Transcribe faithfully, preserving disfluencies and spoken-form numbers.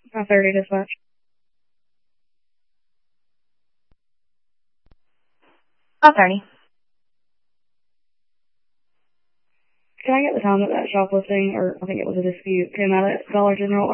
five thirty dispatch. five thirty. Can I get the time that that shoplifting, or I think it was a dispute, came out at Dollar General